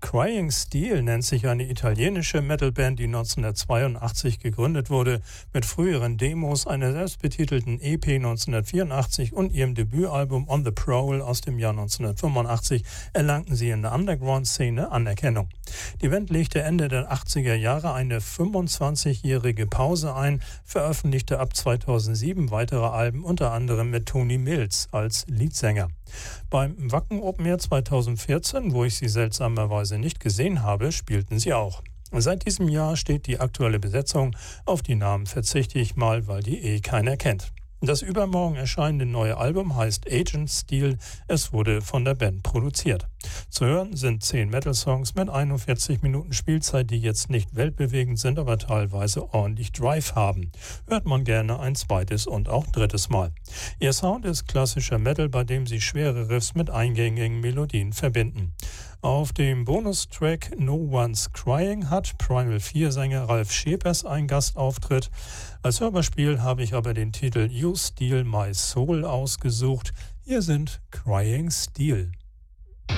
Crying Steel nennt sich eine italienische Metalband, die 1982 gegründet wurde. Mit früheren Demos, einer selbstbetitelten EP 1984 und ihrem Debütalbum On the Prowl aus dem Jahr 1985 erlangten sie in der Underground-Szene Anerkennung. Die Band legte Ende der 80er Jahre eine 25-jährige Pause ein, veröffentlichte ab 2007 weitere Alben, unter anderem mit Tony Mills als Leadsänger. Beim Wacken Open Air 2014, wo ich sie seltsamerweise nicht gesehen habe, spielten sie auch. Seit diesem Jahr steht die aktuelle Besetzung. Auf die Namen verzichte ich mal, weil die keiner kennt. Das übermorgen erscheinende neue Album heißt Agent Steel. Es wurde von der Band produziert. Zu hören sind 10 Metal-Songs mit 41 Minuten Spielzeit, die jetzt nicht weltbewegend sind, aber teilweise ordentlich Drive haben. Hört man gerne ein zweites und auch drittes Mal. Ihr Sound ist klassischer Metal, bei dem sie schwere Riffs mit eingängigen Melodien verbinden. Auf dem Bonustrack No One's Crying hat Primal 4 Sänger Ralf Schepers einen Gastauftritt. Als Hörspiel habe ich aber den Titel You Steal My Soul ausgesucht. Hier sind Crying Steel.